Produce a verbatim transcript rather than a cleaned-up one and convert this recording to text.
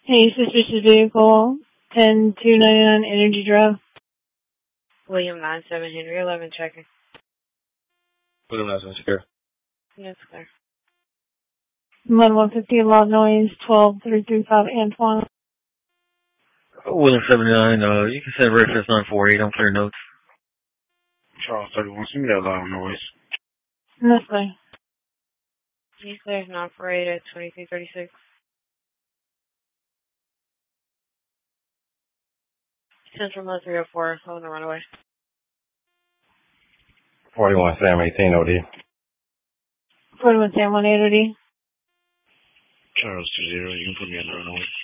Hey, suspicious vehicle, ten two ninety-nine Energy Drive. William nine seven Henry eleven checking. William nine seven secure. Yes, clear. Mud one fifty, loud noise, twelve three three five Antoine. William seventy-nine, uh, you can send reference nine four eight, I'm clear notes. Charles thirty-one, send me that loud noise. That's clear. He's clear, nine four eight at twenty-three thirty-six. Central Mode three oh four, on the runaway. forty-one Sam eighteen O D. forty-one Sam one eight O D. Charles two zero, you can put me on the runaway.